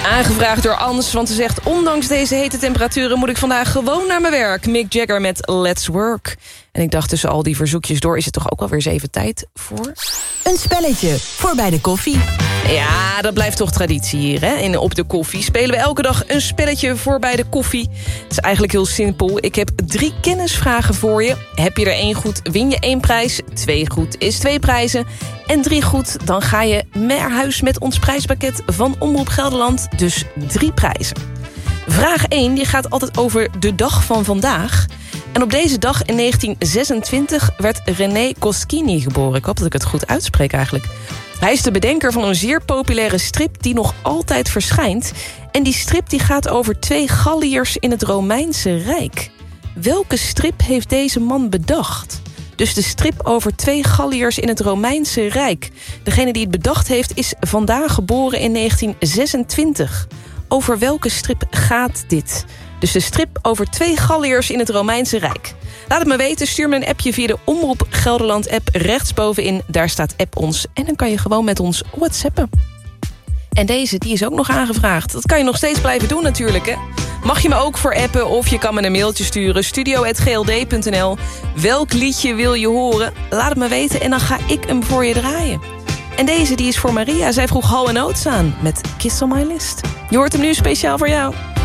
Aangevraagd door Ans, want ze zegt... ondanks deze hete temperaturen moet ik vandaag gewoon naar mijn werk. Mick Jagger met Let's Work. En ik dacht, tussen al die verzoekjes door... is het toch ook wel weer eens even tijd voor... Een spelletje voor bij de koffie. Ja, dat blijft toch traditie hier, hè? En op de koffie spelen we elke dag een spelletje voor bij de koffie. Het is eigenlijk heel simpel. Ik heb 3 kennisvragen voor je. Heb je er 1 goed, win je 1 prijs. 2 goed is 2 prijzen. En 3 goed, dan ga je naar huis met ons prijspakket van Omroep Gelderland. Dus 3 prijzen. Vraag 1 die gaat altijd over de dag van vandaag. En op deze dag in 1926 werd René Goscinny geboren. Ik hoop dat ik het goed uitspreek eigenlijk. Hij is de bedenker van een zeer populaire strip die nog altijd verschijnt. En die strip die gaat over 2 Galliërs in het Romeinse Rijk. Welke strip heeft deze man bedacht? Dus de strip over 2 Galliërs in het Romeinse Rijk. Degene die het bedacht heeft is vandaag geboren in 1926. Over welke strip gaat dit? Dus de strip over 2 Galliërs in het Romeinse Rijk. Laat het me weten, stuur me een appje via de Omroep Gelderland app rechtsbovenin. Daar staat app ons en dan kan je gewoon met ons whatsappen. En deze, die is ook nog aangevraagd. Dat kan je nog steeds blijven doen natuurlijk, hè. Mag je me ook voor appen of je kan me een mailtje sturen. studio@gld.nl. Welk liedje wil je horen? Laat het me weten en dan ga ik hem voor je draaien. En deze, die is voor Maria. Zij vroeg Hall & Oates aan met Kiss on My List. Je hoort hem nu speciaal voor jou.